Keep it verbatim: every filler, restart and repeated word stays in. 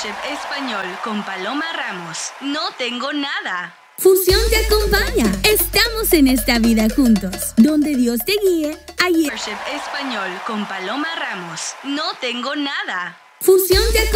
Worship Español con Paloma Ramos. No tengo nada. Fusión te acompaña. Estamos en esta vida juntos. Donde Dios te guíe, allí. Worship Español con Paloma Ramos. No tengo nada. Fusión te acompaña.